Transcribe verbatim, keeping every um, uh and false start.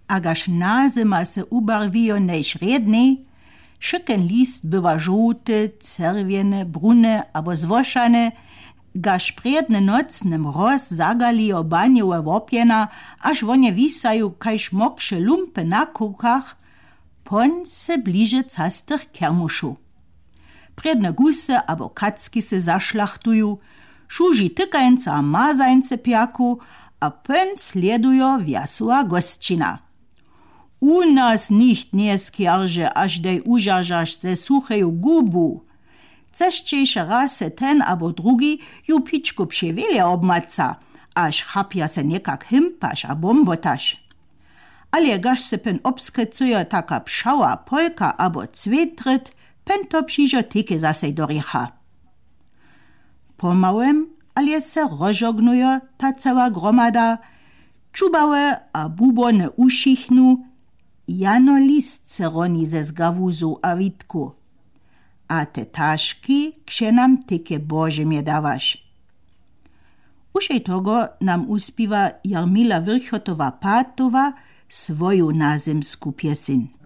a gaž nazima se ubarwijo než rednej, šyken list bywa żółty, czerwieny, brune abo zwoszane, gaž priedne nocny mroz zagalijo banjowe wopjena, aż wonie wisają kajž mokše lumpy na kukach, pon se bliže castych kermuszu. Priedne gusy abo kacki se zašlachtuju, šuži tykańca a mazańce pjaku, a pön sledujo wiasua gosčina. U nas nicht nie skjarže, až dej užažaš ze sucheju gubu. Cešćejše raz se ten abo drugi ju pičku pševelje obmaca, až chapja se nekak himpaš a bombotaš. Ale gaž se pen obskrycuje taka pšała, polka abo cvetrit, pen to přižo teke zasej do riecha. Pomałym, ale se rozžognuje ta cała gromada, čubałe a bubone ušichnu, jano list se roni ze zgawuzu a witku. A te taški kše nam teke Bože mje dawaš. Ušej togo nam uspiwa Jarmila Virchotova-Pátova swoju nazemsku piesin.